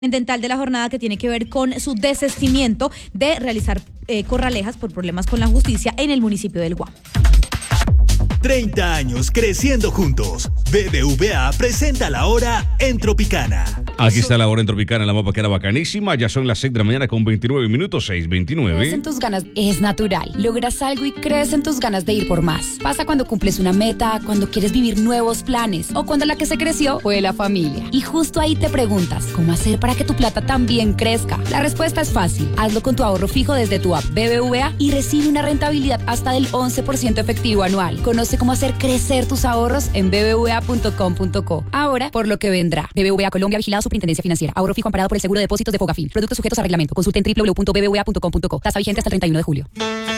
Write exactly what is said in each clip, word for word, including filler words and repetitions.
Dental de la jornada, que tiene que ver con su desistimiento de realizar eh, corralejas por problemas con la justicia en el municipio del Guamo. treinta años creciendo juntos. B B V A presenta la hora en Tropicana. Aquí está la hora en Tropicana, la mapa que era bacanísima. Ya son las seis de la mañana con veintinueve minutos, seis veintinueve. Crees en tus ganas, es natural. Logras algo y crees en tus ganas de ir por más. Pasa cuando cumples una meta, cuando quieres vivir nuevos planes o cuando la que se creció fue la familia. Y justo ahí te preguntas, ¿cómo hacer para que tu plata también crezca? La respuesta es fácil. Hazlo con tu ahorro fijo desde tu app B B V A y recibe una rentabilidad hasta del once por ciento efectivo anual. Conoce cómo hacer crecer tus ahorros en b b v a punto com punto co. Ahora, por lo que vendrá. B B V A Colombia, vigilado Superintendencia Financiera. Ahorro fijo amparado por el Seguro de Depósitos de Fogafín. Productos sujetos a reglamento. Consulte en w w w punto b b v a punto com punto co. Tasa vigente hasta el treinta y uno de julio.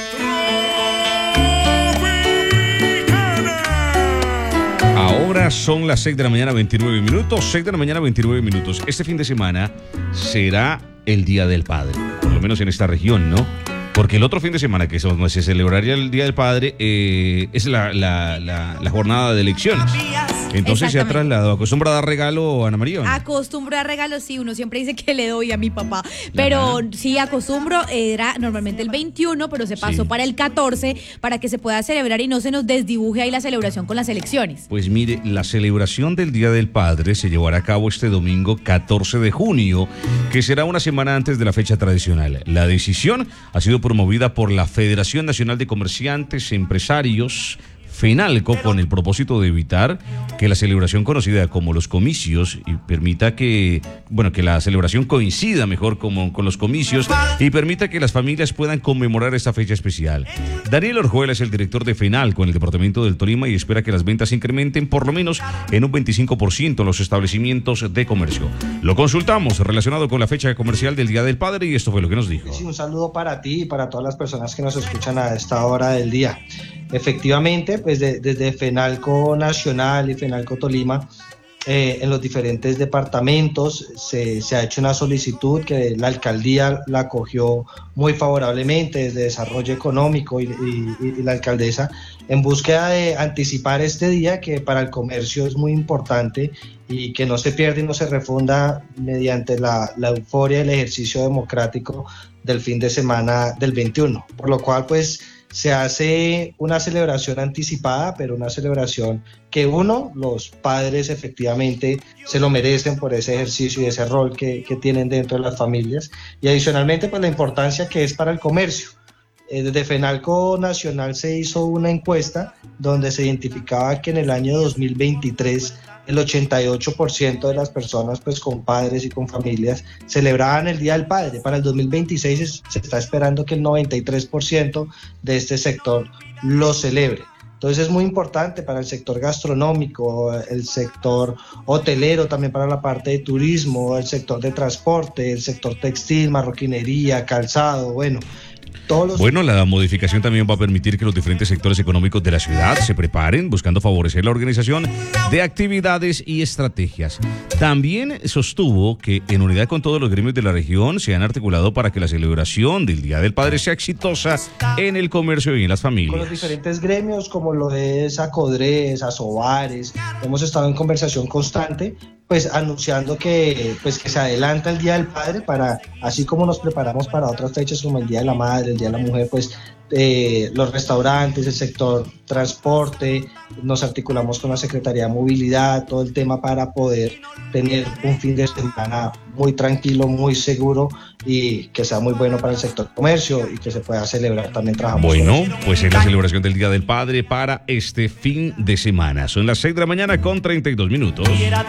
Ahora son las seis de la mañana, veintinueve minutos. seis de la mañana, veintinueve minutos. Este fin de semana será el Día del Padre, por lo menos en esta región, ¿no? Porque el otro fin de semana que se celebraría el Día del Padre eh, es la, la, la, la jornada de elecciones. Entonces se ha trasladado. ¿Acostumbra a dar regalo, Ana María? ¿No? Acostumbro a dar regalos, sí. Uno siempre dice que le doy a mi papá. Pero Ajá. sí, acostumbro. Era normalmente el veintiuno, pero se pasó sí. para el catorce para que se pueda celebrar y no se nos desdibuje ahí la celebración con las elecciones. Pues mire, la celebración del Día del Padre se llevará a cabo este domingo catorce de junio, que será una semana antes de la fecha tradicional. La decisión ha sido promovida por la Federación Nacional de Comerciantes Empresarios, FENALCO, con el propósito de evitar que la celebración conocida como los comicios y permita que, bueno, que la celebración coincida mejor como, con los comicios y permita que las familias puedan conmemorar esta fecha especial. Daniel Orjuela es el director de FENALCO en el departamento del Tolima y espera que las ventas incrementen por lo menos en un veinticinco por ciento en los establecimientos de comercio. Lo consultamos relacionado con la fecha comercial del Día del Padre y esto fue lo que nos dijo. Sí, un saludo para ti y para todas las personas que nos escuchan a esta hora del día. Efectivamente, pues de, desde FENALCO Nacional y FENALCO Tolima, eh, en los diferentes departamentos se, se ha hecho una solicitud que la alcaldía la acogió muy favorablemente desde Desarrollo Económico y, y, y la alcaldesa en búsqueda de anticipar este día que para el comercio es muy importante y que no se pierda y no se refunda mediante la, la euforia del ejercicio democrático del fin de semana del veintiuno, por lo cual pues se hace una celebración anticipada, pero una celebración que uno, los padres efectivamente se lo merecen por ese ejercicio y ese rol que, que tienen dentro de las familias, y adicionalmente pues la importancia que es para el comercio. Eh, desde FENALCO Nacional se hizo una encuesta donde se identificaba que en el año dos mil veintitrés el ochenta y ocho por ciento de las personas pues con padres y con familias celebraban el Día del Padre. Para el dos mil veintiséis es, se está esperando que el noventa y tres por ciento de este sector lo celebre. Entonces es muy importante para el sector gastronómico, el sector hotelero, también para la parte de turismo, el sector de transporte, el sector textil, marroquinería, calzado, bueno. Todos los... Bueno, la modificación también va a permitir que los diferentes sectores económicos de la ciudad se preparen, buscando favorecer la organización de actividades y estrategias. También sostuvo que en unidad con todos los gremios de la región se han articulado para que la celebración del Día del Padre sea exitosa en el comercio y en las familias. Con los diferentes gremios como lo es Acodres, Asobares, hemos estado en conversación constante, pues anunciando que, pues, que se adelanta el Día del Padre para, así como nos preparamos para otras fechas como el Día de la Madre, el Día de la Mujer, pues eh, los restaurantes, el sector transporte, nos articulamos con la Secretaría de Movilidad, todo el tema para poder tener un fin de semana muy tranquilo, muy seguro y que sea muy bueno para el sector comercio y que se pueda celebrar también trabajando. Bueno, pues es la celebración del Día del Padre para este fin de semana. Son las seis de la mañana con treinta y dos minutos.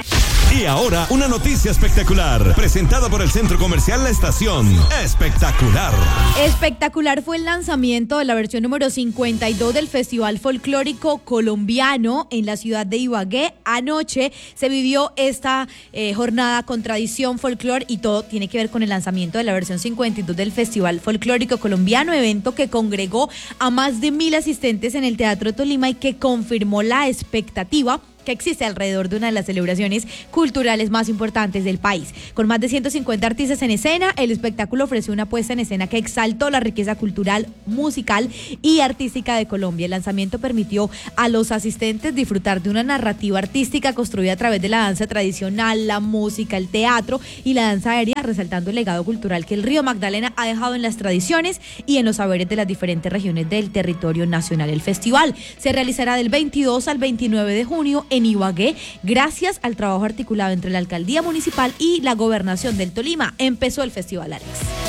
Y ahora, una noticia espectacular, presentada por el Centro Comercial La Estación. Espectacular. Espectacular fue el lanzamiento de la versión número cincuenta y dos del Festival Folclórico Colombiano en la ciudad de Ibagué. Anoche se vivió esta eh, jornada con tradición, folclor y todo tiene que ver con el lanzamiento de la versión cincuenta y dos del Festival Folclórico Colombiano, evento que congregó a más de mil asistentes en el Teatro Tolima y que confirmó la expectativa que existe alrededor de una de las celebraciones culturales más importantes del país. Con más de ciento cincuenta artistas en escena, el espectáculo ofreció una puesta en escena que exaltó la riqueza cultural, musical y artística de Colombia. El lanzamiento permitió a los asistentes disfrutar de una narrativa artística construida a través de la danza tradicional, la música, el teatro y la danza aérea, resaltando el legado cultural que el Río Magdalena ha dejado en las tradiciones y en los saberes de las diferentes regiones del territorio nacional. El festival se realizará del veintidós al veintinueve de junio en Ibagué, gracias al trabajo articulado entre la Alcaldía Municipal y la Gobernación del Tolima. Empezó el festival, Alex.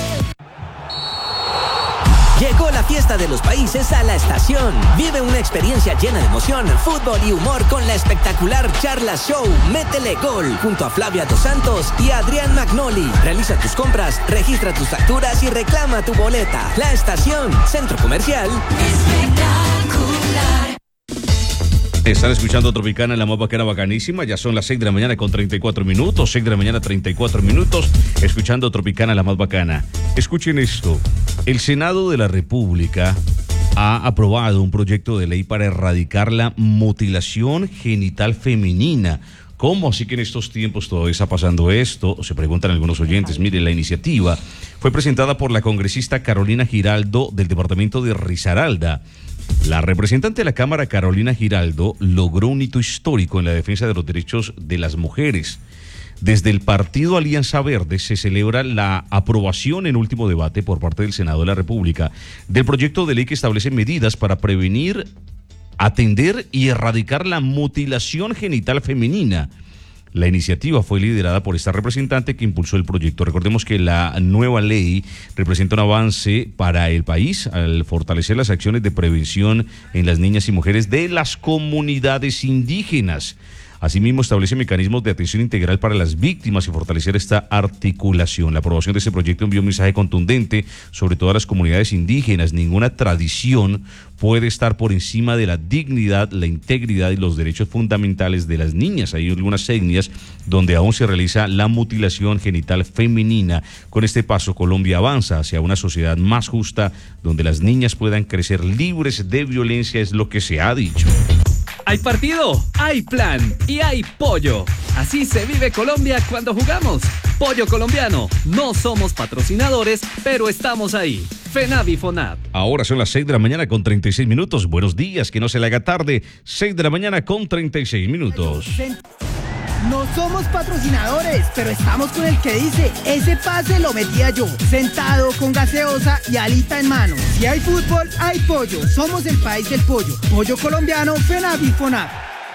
Llegó la fiesta de los países a la estación. Vive una experiencia llena de emoción, fútbol y humor con la espectacular Charla Show Métele Gol, junto a Flavia Dos Santos y Adrián Magnoli. Realiza tus compras, registra tus facturas y reclama tu boleta. La estación, Centro Comercial. Espectacular. Están escuchando Tropicana, la más bacana, bacanísima. Ya son las seis de la mañana con treinta y cuatro minutos. seis de la mañana, treinta y cuatro minutos. Escuchando Tropicana, la más bacana. Escuchen esto. El Senado de la República ha aprobado un proyecto de ley para erradicar la mutilación genital femenina. ¿Cómo así que en estos tiempos todavía está pasando esto? Se preguntan algunos oyentes. Mire, la iniciativa fue presentada por la congresista Carolina Giraldo del departamento de Risaralda. La representante de la Cámara, Carolina Giraldo, logró un hito histórico en la defensa de los derechos de las mujeres. Desde el partido Alianza Verde se celebra la aprobación en último debate por parte del Senado de la República del proyecto de ley que establece medidas para prevenir, atender y erradicar la mutilación genital femenina. La iniciativa fue liderada por esta representante que impulsó el proyecto. Recordemos que la nueva ley representa un avance para el país al fortalecer las acciones de prevención en las niñas y mujeres de las comunidades indígenas. Asimismo, establece mecanismos de atención integral para las víctimas y fortalecer esta articulación. La aprobación de este proyecto envió un mensaje contundente sobre todas las comunidades indígenas. Ninguna tradición puede estar por encima de la dignidad, la integridad y los derechos fundamentales de las niñas. Hay algunas etnias donde aún se realiza la mutilación genital femenina. Con este paso, Colombia avanza hacia una sociedad más justa, donde las niñas puedan crecer libres de violencia, es lo que se ha dicho. Hay partido, hay plan y hay pollo. Así se vive Colombia cuando jugamos. Pollo colombiano. No somos patrocinadores, pero estamos ahí. FENAV y FONAP. Ahora son las seis de la mañana con treinta y seis minutos. Buenos días, que no se le haga tarde. seis de la mañana con treinta y seis minutos. No somos patrocinadores, pero estamos con el que dice, ese pase lo metía yo, sentado con gaseosa y alita en mano. Si hay fútbol, hay pollo. Somos el país del pollo. Pollo colombiano, FENAV y FONAP.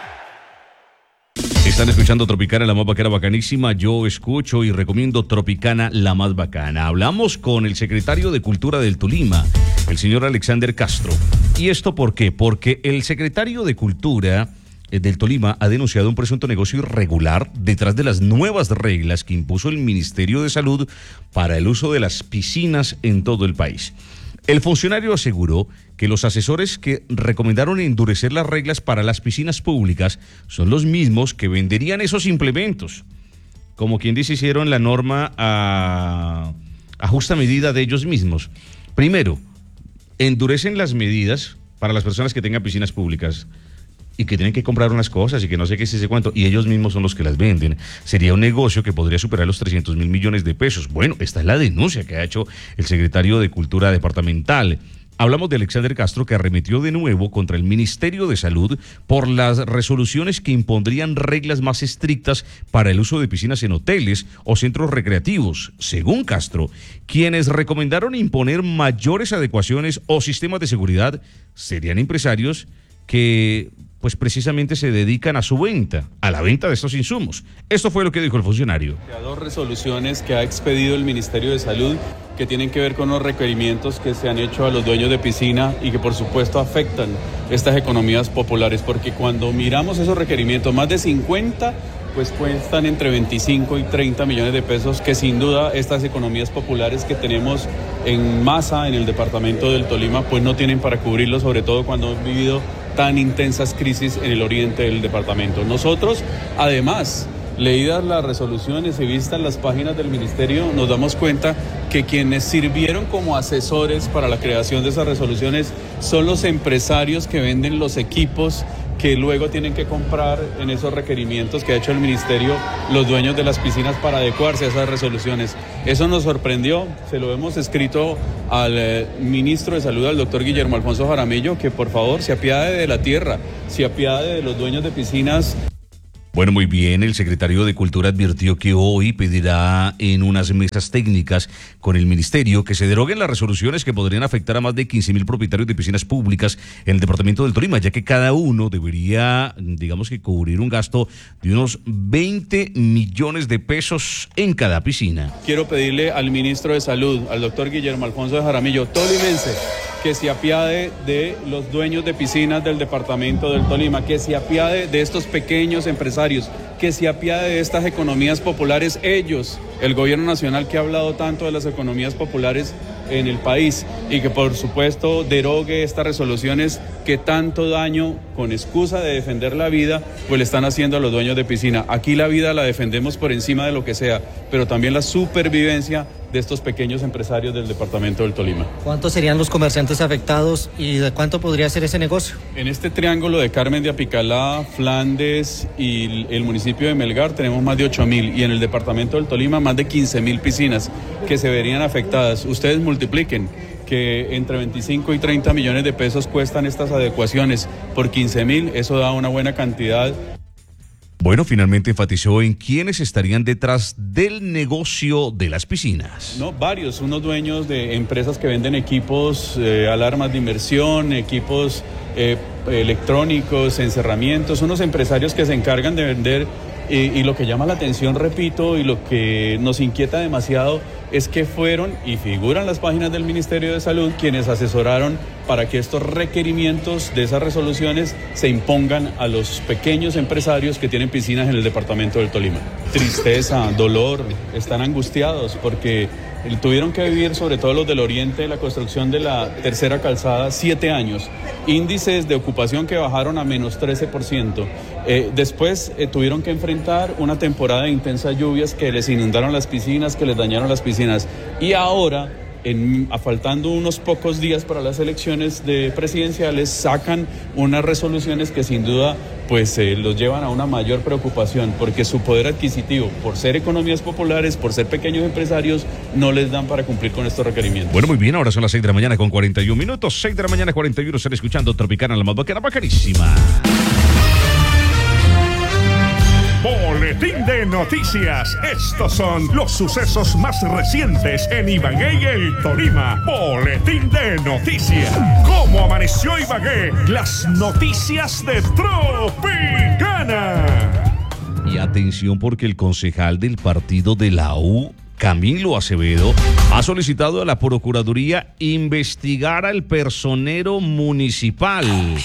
Están escuchando Tropicana, la más bacana, bacanísima. Yo escucho y recomiendo Tropicana, la más bacana. Hablamos con el secretario de Cultura del Tolima, el señor Alexander Castro. ¿Y esto por qué? Porque el secretario de Cultura del Tolima ha denunciado un presunto negocio irregular detrás de las nuevas reglas que impuso el Ministerio de Salud para el uso de las piscinas en todo el país. El funcionario aseguró que los asesores que recomendaron endurecer las reglas para las piscinas públicas son los mismos que venderían esos implementos. Como quien dice, hicieron la norma a, a justa medida de ellos mismos. Primero, endurecen las medidas para las personas que tengan piscinas públicas y que tienen que comprar unas cosas y que no sé qué es ese cuento, y ellos mismos son los que las venden. Sería un negocio que podría superar los trescientos mil millones de pesos. Bueno, esta es la denuncia que ha hecho el secretario de Cultura departamental. Hablamos de Alexander Castro, que arremetió de nuevo contra el Ministerio de Salud por las resoluciones que impondrían reglas más estrictas para el uso de piscinas en hoteles o centros recreativos. Según Castro, quienes recomendaron imponer mayores adecuaciones o sistemas de seguridad serían empresarios que pues precisamente se dedican a su venta, a la venta de estos insumos. Esto fue lo que dijo el funcionario. Hay dos resoluciones que ha expedido el Ministerio de Salud que tienen que ver con los requerimientos que se han hecho a los dueños de piscina y que por supuesto afectan estas economías populares, porque cuando miramos esos requerimientos, más de cincuenta, pues cuestan entre veinticinco y treinta millones de pesos, que sin duda estas economías populares que tenemos en masa en el departamento del Tolima, pues no tienen para cubrirlo, sobre todo cuando hemos vivido tan intensas crisis en el oriente del departamento. Nosotros, además, leídas las resoluciones y vistas las páginas del ministerio, nos damos cuenta que quienes sirvieron como asesores para la creación de esas resoluciones son los empresarios que venden los equipos que luego tienen que comprar en esos requerimientos que ha hecho el ministerio los dueños de las piscinas para adecuarse a esas resoluciones. Eso nos sorprendió, se lo hemos escrito al eh, ministro de Salud, al doctor Guillermo Alfonso Jaramillo, que por favor se apiade de la tierra, se apiade de los dueños de piscinas. Bueno, muy bien, el secretario de Cultura advirtió que hoy pedirá en unas mesas técnicas con el ministerio que se deroguen las resoluciones que podrían afectar a más de quince mil propietarios de piscinas públicas en el departamento del Tolima, ya que cada uno debería, digamos que cubrir un gasto de unos veinte millones de pesos en cada piscina. Quiero pedirle al ministro de Salud, al doctor Guillermo Alfonso de Jaramillo, tolimense, que se apiade de los dueños de piscinas del departamento del Tolima, que se apiade de estos pequeños empresarios, que se apiade de estas economías populares, ellos, el gobierno nacional que ha hablado tanto de las economías populares en el país, y que por supuesto derogue estas resoluciones que tanto daño, con excusa de defender la vida, pues le están haciendo a los dueños de piscina. Aquí la vida la defendemos por encima de lo que sea, pero también la supervivencia de estos pequeños empresarios del departamento del Tolima. ¿Cuántos serían los comerciantes afectados y de cuánto podría ser ese negocio? En este triángulo de Carmen de Apicalá, Flandes y el municipio de Melgar tenemos más de ocho mil, y en el departamento del Tolima más de quince mil piscinas que se verían afectadas. Ustedes multipliquen que entre veinticinco y treinta millones de pesos cuestan estas adecuaciones por quince mil, eso da una buena cantidad. Bueno, finalmente enfatizó en quiénes estarían detrás del negocio de las piscinas. No, varios, unos dueños de empresas que venden equipos, eh, alarmas de inmersión, equipos eh, electrónicos, encerramientos, unos empresarios que se encargan de vender. Y, y lo que llama la atención, repito, y lo que nos inquieta demasiado es que fueron, y figuran las páginas del Ministerio de Salud, quienes asesoraron para que estos requerimientos de esas resoluciones se impongan a los pequeños empresarios que tienen piscinas en el departamento del Tolima. Tristeza, dolor, están angustiados porque tuvieron que vivir, sobre todo los del oriente, la construcción de la tercera calzada, siete años. Índices de ocupación que bajaron a menos trece por ciento. Eh, después eh, tuvieron que enfrentar una temporada de intensas lluvias que les inundaron las piscinas, que les dañaron las piscinas. Y ahora, en, a faltando unos pocos días para las elecciones de presidenciales, sacan unas resoluciones que sin duda pues eh, los llevan a una mayor preocupación, porque su poder adquisitivo, por ser economías populares, por ser pequeños empresarios, no les dan para cumplir con estos requerimientos. Bueno, muy bien, ahora son las seis de la mañana con cuarenta y un minutos, seis de la mañana cuarenta y uno, están escuchando Tropicana, la más vaquera, bacanísima. Boletín de noticias. Estos son los sucesos más recientes en Ibagué y el Tolima. Boletín de noticias. ¿Cómo amaneció Ibagué? Las noticias de Tropicana. Y atención, porque el concejal del partido de la U, Camilo Acevedo, ha solicitado a la Procuraduría investigar al personero municipal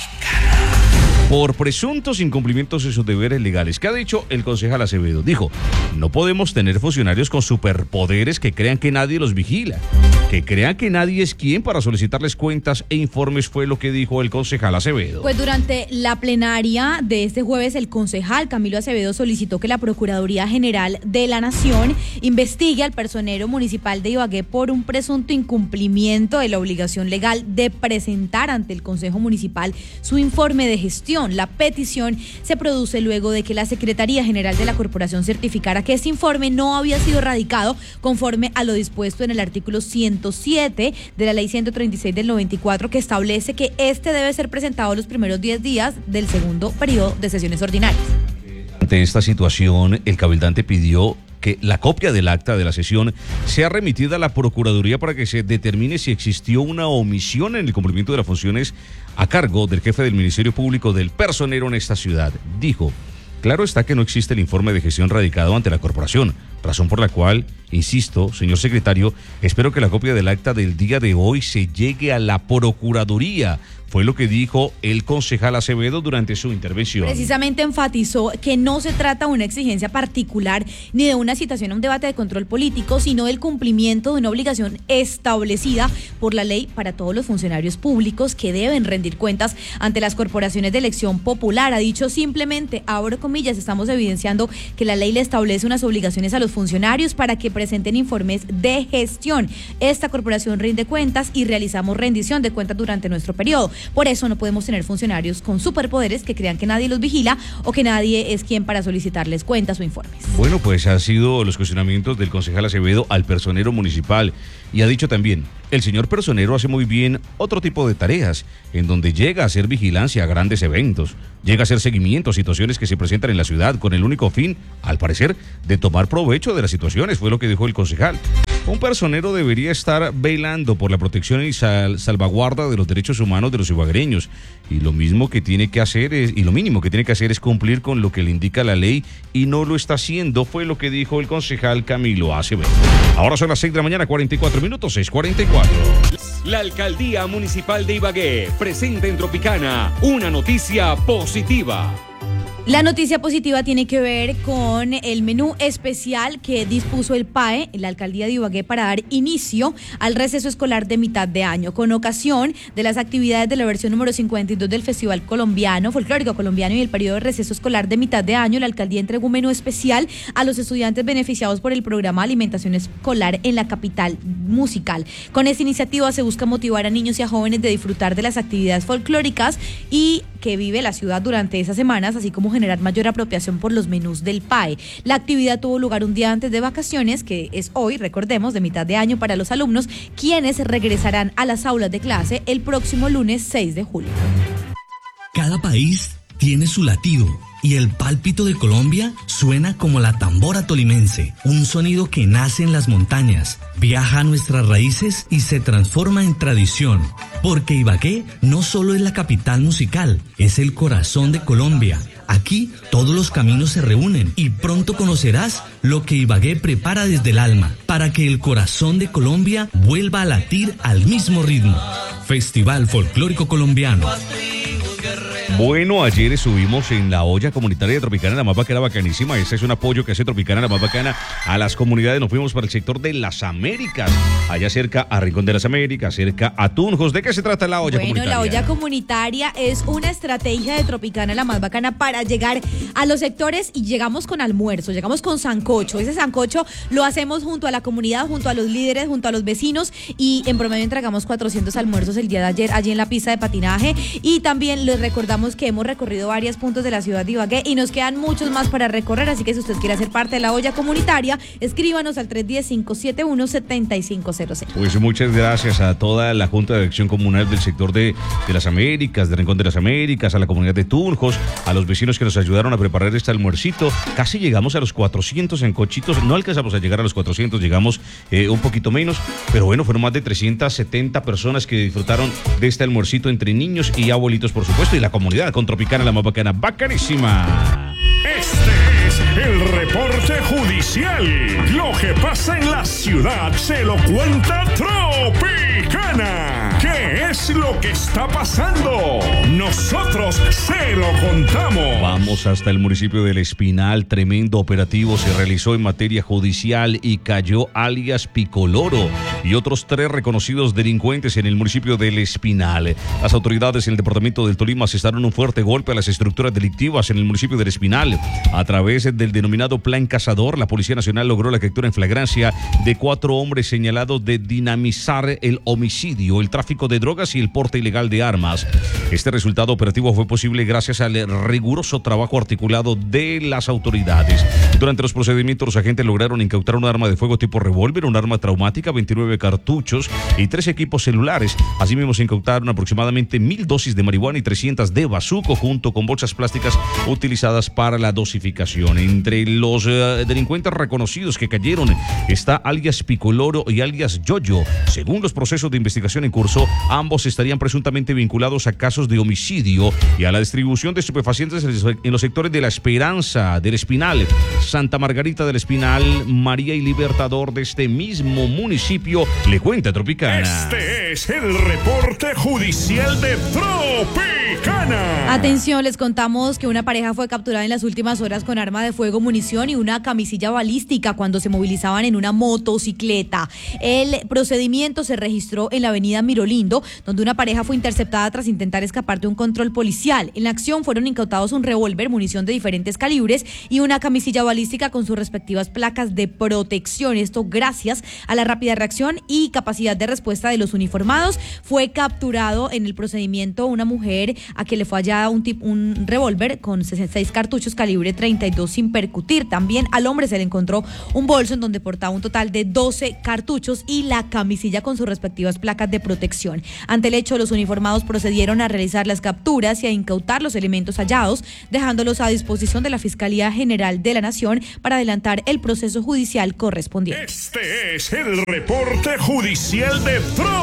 por presuntos incumplimientos de sus deberes legales. ¿Qué ha dicho el concejal Acevedo? Dijo, no podemos tener funcionarios con superpoderes que crean que nadie los vigila, que crean que nadie es quien para solicitarles cuentas e informes, fue lo que dijo el concejal Acevedo. Pues durante la plenaria de este jueves, el concejal Camilo Acevedo solicitó que la Procuraduría General de la Nación investigue al personero municipal de Ibagué por un presunto incumplimiento de la obligación legal de presentar ante el Consejo Municipal su informe de gestión. La petición se produce luego de que la Secretaría General de la Corporación certificara que este informe no había sido radicado conforme a lo dispuesto en el artículo ciento siete de la Ley ciento treinta y seis del noventa y cuatro, que establece que este debe ser presentado los primeros diez días del segundo periodo de sesiones ordinarias. Ante esta situación, el cabildante pidió que la copia del acta de la sesión sea remitida a la Procuraduría para que se determine si existió una omisión en el cumplimiento de las funciones a cargo del jefe del Ministerio Público del Personero en esta ciudad. Dijo, claro está que no existe el informe de gestión radicado ante la corporación, razón por la cual, insisto, señor secretario, espero que la copia del acta del día de hoy se llegue a la Procuraduría. Fue lo que dijo el concejal Acevedo durante su intervención. Precisamente enfatizó que no se trata de una exigencia particular ni de una citación a un debate de control político, sino del cumplimiento de una obligación establecida por la ley para todos los funcionarios públicos que deben rendir cuentas ante las corporaciones de elección popular. Ha dicho simplemente, abro comillas, estamos evidenciando que la ley le establece unas obligaciones a los funcionarios para que presenten informes de gestión. Esta corporación rinde cuentas y realizamos rendición de cuentas durante nuestro periodo. Por eso no podemos tener funcionarios con superpoderes que crean que nadie los vigila o que nadie es quien para solicitarles cuentas o informes. Bueno, pues han sido los cuestionamientos del concejal Acevedo al personero municipal y ha dicho también, el señor personero hace muy bien otro tipo de tareas, en donde llega a hacer vigilancia a grandes eventos, llega a hacer seguimiento a situaciones que se presentan en la ciudad con el único fin, al parecer, de tomar provecho de las situaciones, fue lo que dijo el concejal. Un personero debería estar velando por la protección y sal, salvaguarda de los derechos humanos de los ibaguereños, y lo mismo que tiene que hacer es, y lo mínimo que tiene que hacer es cumplir con lo que le indica la ley, y no lo está haciendo, fue lo que dijo el concejal Camilo Acevedo. Ahora son las seis de la mañana, cuarenta y cuatro minutos, seis cuarenta y cuatro. La Alcaldía Municipal de Ibagué presenta en Tropicana una noticia positiva. La noticia positiva tiene que ver con el menú especial que dispuso el P A E, la Alcaldía de Ibagué, para dar inicio al receso escolar de mitad de año, con ocasión de las actividades de la versión número cincuenta y dos del Festival Colombiano, Folclórico Colombiano y el periodo de receso escolar de mitad de año. La Alcaldía entregó un menú especial a los estudiantes beneficiados por el programa Alimentación Escolar en la capital musical. Con esta iniciativa se busca motivar a niños y a jóvenes de disfrutar de las actividades folclóricas y que vive la ciudad durante esas semanas, así como generar mayor apropiación por los menús del P A E. La actividad tuvo lugar un día antes de vacaciones, que es hoy, recordemos, de mitad de año para los alumnos, quienes regresarán a las aulas de clase el próximo lunes seis de julio. Cada país tiene su latido y el pálpito de Colombia suena como la tambora tolimense, un sonido que nace en las montañas, viaja a nuestras raíces y se transforma en tradición, porque Ibagué no solo es la capital musical, es el corazón de Colombia. Aquí todos los caminos se reúnen y pronto conocerás lo que Ibagué prepara desde el alma para que el corazón de Colombia vuelva a latir al mismo ritmo. Festival Folclórico Colombiano. Bueno, ayer subimos en la olla comunitaria de Tropicana, la más bacana, bacanísima. Este es un apoyo que hace Tropicana, la más bacana, a las comunidades. Nos fuimos para el sector de las Américas, allá cerca a Rincón de las Américas, cerca a Tunjos. ¿De qué se trata la olla bueno, comunitaria? Bueno, la olla comunitaria es una estrategia de Tropicana, la más bacana, para llegar a los sectores, y llegamos con almuerzo, llegamos con sancocho. Ese sancocho lo hacemos junto a la comunidad, junto a los líderes, junto a los vecinos, y en promedio entregamos cuatrocientos almuerzos el día de ayer allí en la pista de patinaje. Y también les recordamos que hemos recorrido varios puntos de la ciudad de Ibagué y nos quedan muchos más para recorrer, así que si usted quiere ser parte de la olla comunitaria, escríbanos al tres uno cero, cinco siete uno, siete cinco cero cero. Pues muchas gracias a toda la Junta de Acción Comunal del sector de, de las Américas, de Rincón de las Américas, a la comunidad de Tunjos, a los vecinos que nos ayudaron a preparar este almuercito. Casi llegamos a los cuatrocientos en cochitos, no alcanzamos a llegar a los cuatrocientos, llegamos eh, un poquito menos, pero bueno, fueron más de trescientas setenta personas que disfrutaron de este almuercito entre niños y abuelitos, por supuesto, y la comunidad con Tropicana, la más bacana, bacanísima. Este es el reporte judicial. Lo que pasa en la ciudad se lo cuenta Tropicana. ¿Qué es lo que está pasando? Nosotros se lo contamos. Vamos hasta el municipio del Espinal. Tremendo operativo se realizó en materia judicial y cayó alias Picoloro y otros tres reconocidos delincuentes en el municipio del Espinal. Las autoridades en el departamento del Tolima asestaron un fuerte golpe a las estructuras delictivas en el municipio del Espinal. A través del denominado Plan Cazador, la Policía Nacional logró la captura en flagrancia de cuatro hombres señalados de dinamizar el homicidio, el tráfico de drogas y el porte ilegal de armas. Este resultado operativo fue posible gracias al riguroso trabajo articulado de las autoridades. Durante los procedimientos, los agentes lograron incautar un arma de fuego tipo revólver, un arma traumática, veintinueve cartuchos y tres equipos celulares. Asimismo, se incautaron aproximadamente mil dosis de marihuana y trescientas de bazuco, junto con bolsas plásticas utilizadas para la dosificación. Entre los uh, delincuentes reconocidos que cayeron está alias Picoloro y alias Yoyo. Según los procesos de investigación en curso, ambos estarían presuntamente vinculados a casos de homicidio y a la distribución de estupefacientes en los sectores de La Esperanza, del Espinal, Santa Margarita del Espinal, María y Libertador de este mismo municipio, le cuenta Tropicana. Este es el reporte judicial de Tropicana. Tropicana. Atención, les contamos que una pareja fue capturada en las últimas horas con arma de fuego, munición y una camisilla balística cuando se movilizaban en una motocicleta. El procedimiento se registró en la avenida Mirolindo, donde una pareja fue interceptada tras intentar escapar de un control policial. En la acción fueron incautados un revólver, munición de diferentes calibres y una camisilla balística con sus respectivas placas de protección. Esto gracias a la rápida reacción y capacidad de respuesta de los uniformados. Fue capturado en el procedimiento una mujer a que le fue hallada un, tip, un revólver con sesenta y seis cartuchos calibre treinta y dos sin percutir. También al hombre se le encontró un bolso en donde portaba un total de doce cartuchos y la camisilla con sus respectivas placas de protección. Ante el hecho, los uniformados procedieron a realizar las capturas y a incautar los elementos hallados, dejándolos a disposición de la Fiscalía General de la Nación para adelantar el proceso judicial correspondiente. Este es el reporte judicial de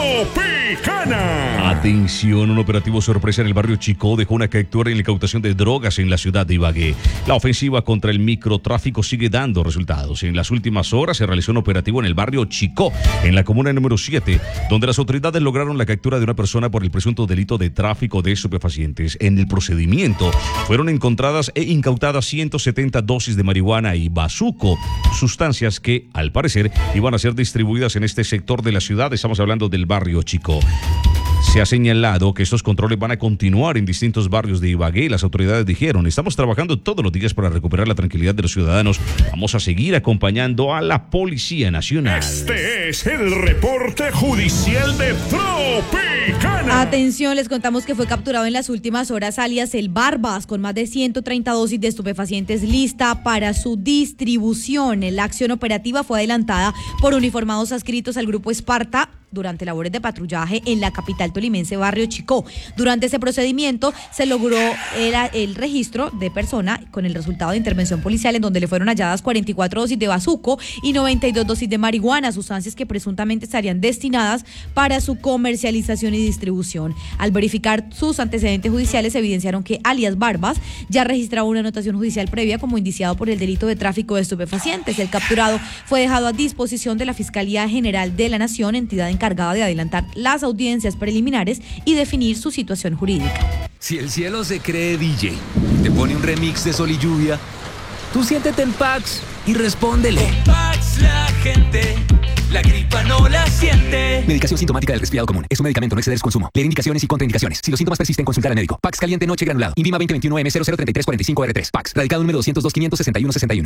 Tropicana. Atención, un operativo sorpresa en el barrio Chicó dejó una captura en la incautación de drogas en la ciudad de Ibagué. La ofensiva contra el microtráfico sigue dando resultados. En las últimas horas se realizó un operativo en el barrio Chicó, en la comuna número siete, donde las autoridades lograron la captura de una persona por el presunto delito de tráfico de estupefacientes. En el procedimiento fueron encontradas e incautadas ciento setenta dosis de marihuana y bazuco, sustancias que, al parecer, iban a ser distribuidas en este sector de la ciudad. Estamos hablando del barrio Chicó. Se ha señalado que estos controles van a continuar en distintos barrios de Ibagué. Las autoridades dijeron: estamos trabajando todos los días para recuperar la tranquilidad de los ciudadanos. Vamos a seguir acompañando a la Policía Nacional. Este es el reporte judicial de Tropicana. Atención, les contamos que fue capturado en las últimas horas alias El Barbas con más de ciento treinta dosis de estupefacientes lista para su distribución. La acción operativa fue adelantada por uniformados adscritos al grupo Esparta durante labores de patrullaje en la capital tolimense, barrio Chicó. Durante ese procedimiento se logró el, el registro de persona con el resultado de intervención policial, en donde le fueron halladas cuarenta y cuatro dosis de bazuco y noventa y dos dosis de marihuana, sustancias que presuntamente estarían destinadas para su comercialización y distribución. Al verificar sus antecedentes judiciales, evidenciaron que alias Barbas ya registraba una anotación judicial previa como indiciado por el delito de tráfico de estupefacientes. El capturado fue dejado a disposición de la Fiscalía General de la Nación, entidad en encargada de adelantar las audiencias preliminares y definir su situación jurídica. Si el cielo se cree D J, te pone un remix de Sol y Lluvia, tú siéntete en Pax y respóndele. En Pax la gente, la gripa no la siente. Medicación sintomática del resfriado común. Es un medicamento, no exceder su consumo. Leer indicaciones y contraindicaciones. Si los síntomas persisten, consultar al médico. Pax caliente noche granulado. Invima veinte veintiuno M cero cero treinta y tres cuarenta y cinco R tres. Pax. Radicado número doscientos dos, quinientos sesenta y uno sesenta y uno.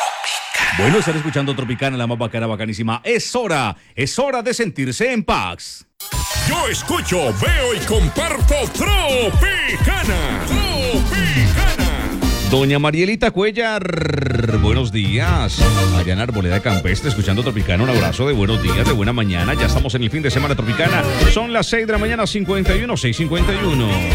Bueno, están escuchando Tropicana, la más bacana, bacanísima. Es hora, es hora de sentirse en Pax. Yo escucho, veo y comparto Tropicana. Tropicana. Doña Marielita Cuellar, buenos días. Allá en Arboleda Campestre, escuchando Tropicana, un abrazo de buenos días, de buena mañana. Ya estamos en el fin de semana Tropicana. Son las seis de la mañana, cincuenta y uno, seis cincuenta y uno.